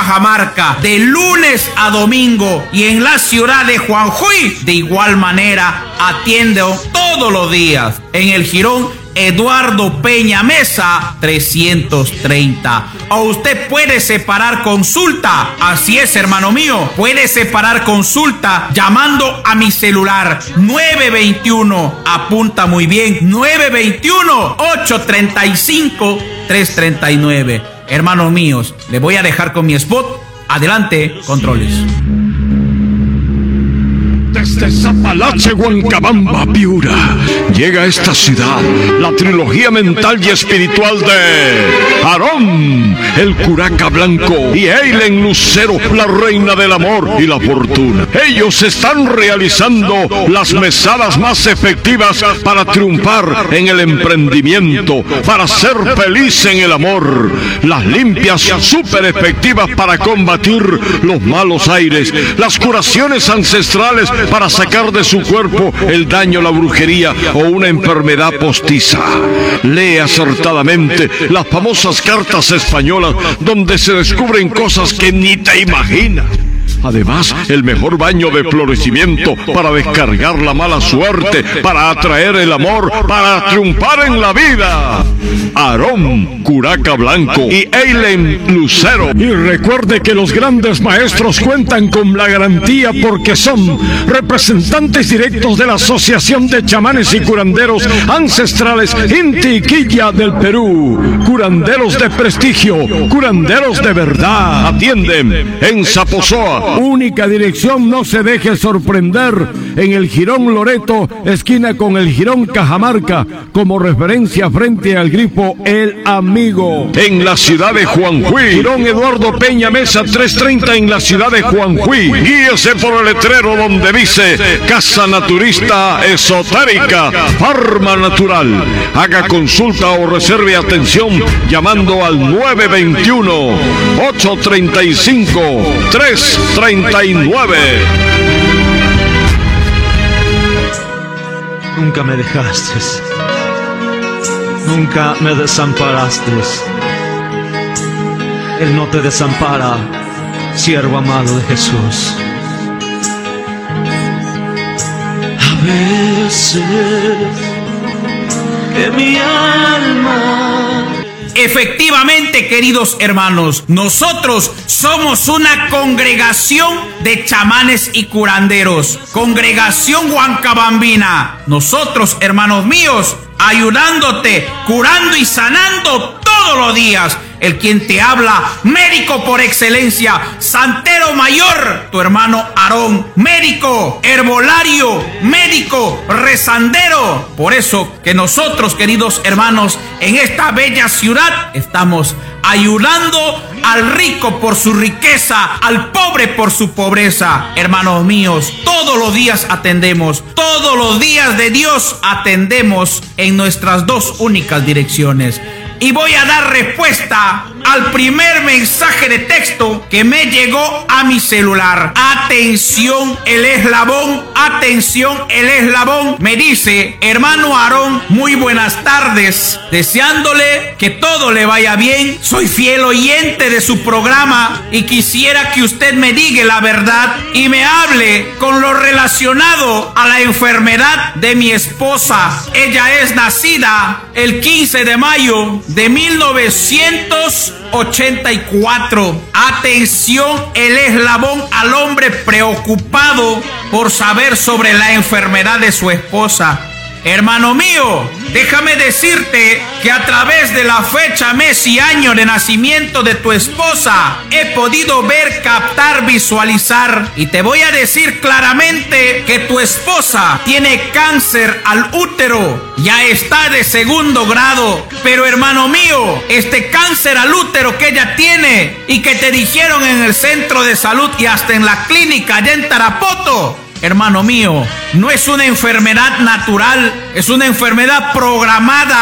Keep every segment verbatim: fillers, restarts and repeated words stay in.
Cajamarca, de lunes a domingo. Y en la ciudad de Juanjuy, de igual manera, atiendo todos los días. En el Jirón Eduardo Peña Mesa trescientos treinta. O usted puede separar consulta. Así es, hermano mío. Puede separar consulta llamando a mi celular nueve veintiuno. Apunta muy bien. nueve veintiuno, ocho treinta y cinco, trescientos treinta y nueve. Hermanos míos, le voy a dejar con mi spot. Adelante, controles. Desde Zapalache, Huancabamba, Piura, llega a esta ciudad la trilogía mental y espiritual de Aarón, el curaca blanco, y Eileen Lucero, la reina del amor y la fortuna. Ellos están realizando las mesadas más efectivas para triunfar en el emprendimiento, para ser feliz en el amor, las limpias súper efectivas para combatir los malos aires, las curaciones ancestrales para sacar de su cuerpo el daño, la brujería o una enfermedad postiza. Lee acertadamente las famosas cartas españolas donde se descubren cosas que ni te imaginas. Además, el mejor baño de florecimiento para descargar la mala suerte, para atraer el amor, para triunfar en la vida. Aarón, curaca blanco, y Eileen Lucero. Y recuerde que los grandes maestros cuentan con la garantía porque son representantes directos de la Asociación de Chamanes y Curanderos Ancestrales Inti Quilla del Perú. Curanderos de prestigio, curanderos de verdad. Atienden en Zaposoa. Única dirección, no se deje sorprender, en el Jirón Loreto, esquina con el Jirón Cajamarca, como referencia frente al grifo El Amigo. En la ciudad de Juanjuy, Jirón Eduardo Peña Mesa trescientos treinta en la ciudad de Juanjuy. Guíese por el letrero donde dice Casa Naturista Esotérica, Farma Natural. Haga consulta o reserve atención llamando al nueve veintiuno, ocho treinta y cinco, trescientos treinta y nueve. Nunca me dejaste, nunca me desamparaste. Él no te desampara, siervo amado de Jesús. A veces que mi alma... Efectivamente, queridos hermanos, nosotros somos una congregación de chamanes y curanderos, congregación huancabambina. Nosotros, hermanos míos, ayudándote, curando y sanando todos los días. El quien te habla, médico por excelencia, santero mayor, tu hermano Aarón, médico, herbolario, médico, rezandero. Por eso que nosotros, queridos hermanos, en esta bella ciudad estamos ayudando al rico por su riqueza, al pobre por su pobreza. Hermanos míos, todos los días atendemos, todos los días de Dios atendemos en nuestras dos únicas direcciones. Y voy a dar respuesta al primer mensaje de texto que me llegó a mi celular. Atención, el eslabón, atención, el eslabón. Me dice, hermano Aarón, muy buenas tardes, deseándole que todo le vaya bien. Soy fiel oyente de su programa y quisiera que usted me diga la verdad y me hable con lo relacionado a la enfermedad de mi esposa. Ella es nacida el quince de mayo de mil novecientos ochenta y cuatro. Atención, el eslabón al hombre preocupado por saber sobre la enfermedad de su esposa. Hermano mío, déjame decirte que a través de la fecha, mes y año de nacimiento de tu esposa he podido ver, captar, visualizar, y te voy a decir claramente que tu esposa tiene cáncer al útero. Ya está de segundo grado. Pero hermano mío, este cáncer al útero que ella tiene y que te dijeron en el centro de salud y hasta en la clínica allá en Tarapoto, hermano mío, no es una enfermedad natural, es una enfermedad programada.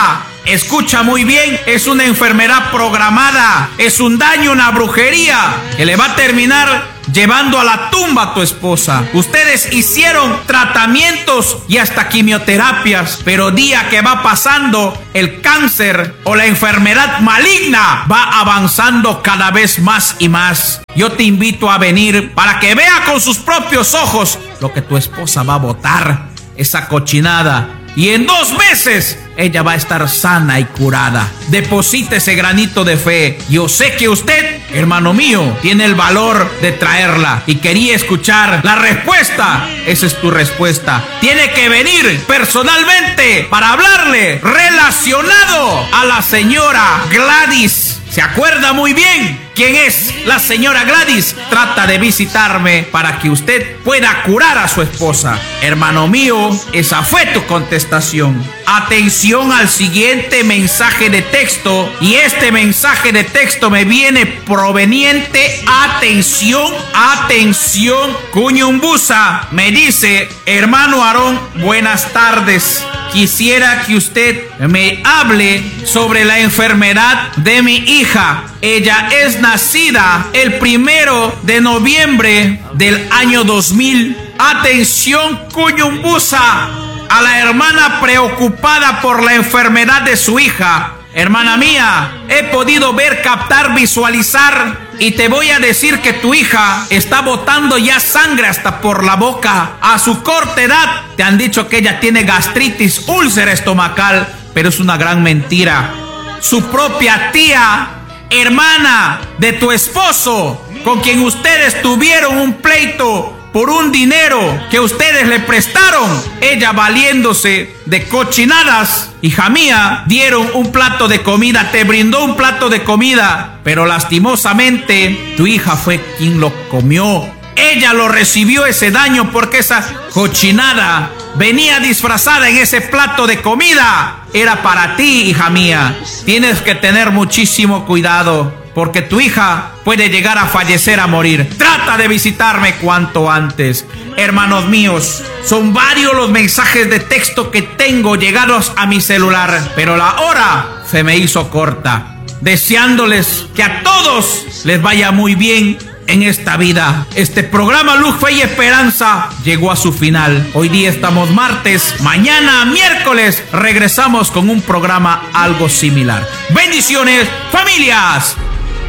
Escucha muy bien, es una enfermedad programada, es un daño, una brujería que le va a terminar llevando a la tumba a tu esposa. Ustedes hicieron tratamientos y hasta quimioterapias, pero día que va pasando, el cáncer o la enfermedad maligna va avanzando cada vez más y más. Yo te invito a venir para que vea con sus propios ojos lo que tu esposa va a botar, esa cochinada. Y en dos meses ella va a estar sana y curada. Deposite ese granito de fe. Yo sé que usted, hermano mío, tiene el valor de traerla y quería escuchar la respuesta. Esa es tu respuesta. Tiene que venir personalmente para hablarle relacionado a la señora Gladys. ¿Se acuerda muy bien quién es la señora Gladys? Trata de visitarme para que usted pueda curar a su esposa. Hermano mío, esa fue tu contestación. Atención al siguiente mensaje de texto. Y este mensaje de texto me viene proveniente. Atención, atención. Cuñumbusa me dice: hermano Aarón, buenas tardes. Quisiera que usted me hable sobre la enfermedad de mi hija. Ella es nacida el primero de noviembre del año dos mil. Atención, Cuñumbusa, a la hermana preocupada por la enfermedad de su hija. Hermana mía, he podido ver, captar, visualizar, y te voy a decir que tu hija está botando ya sangre hasta por la boca. A su corta edad te han dicho que ella tiene gastritis, úlcera estomacal, pero es una gran mentira. Su propia tía, hermana de tu esposo, con quien ustedes tuvieron un pleito por un dinero que ustedes le prestaron, ella valiéndose de cochinadas, hija mía, dieron un plato de comida, te brindó un plato de comida, pero lastimosamente tu hija fue quien lo comió. Ella lo recibió ese daño porque esa cochinada venía disfrazada en ese plato de comida. Era para ti, hija mía. Tienes que tener muchísimo cuidado, porque tu hija puede llegar a fallecer, a morir. Trata de visitarme cuanto antes. Hermanos míos, son varios los mensajes de texto que tengo llegados a mi celular, pero la hora se me hizo corta. Deseándoles que a todos les vaya muy bien en esta vida. Este programa Luz, Fe y Esperanza llegó a su final. Hoy día estamos martes, mañana miércoles regresamos con un programa algo similar. Bendiciones, familias.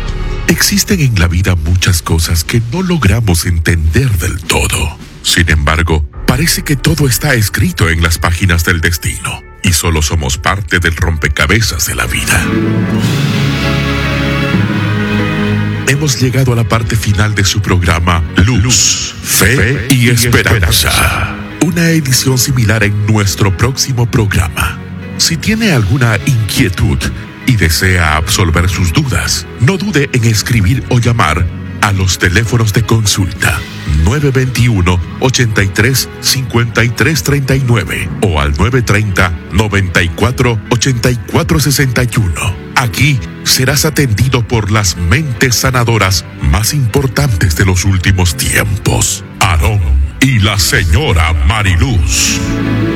Existen en la vida muchas cosas que no logramos entender del todo. Sin embargo, parece que todo está escrito en las páginas del destino y solo somos parte del rompecabezas de la vida. Hemos llegado a la parte final de su programa Luz, Fe y Esperanza. Una edición similar en nuestro próximo programa. Si tiene alguna inquietud y desea absolver sus dudas, no dude en escribir o llamar a los teléfonos de consulta nueve dos uno, ocho tres, cinco tres tres nueve o al nueve tres cero, nueve cuatro, ocho cuatro seis uno. Aquí serás atendido por las mentes sanadoras más importantes de los últimos tiempos, Aarón y la señora Mariluz.